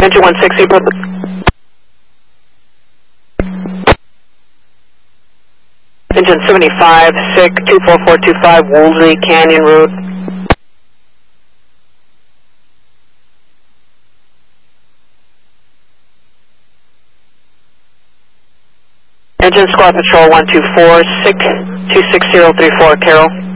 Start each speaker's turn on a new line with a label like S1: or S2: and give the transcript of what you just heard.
S1: Engine 160, public. Engine 75, SIC 24425, Woolsey Canyon Route. Engine Squad Patrol 124, SIC 26034, Carol.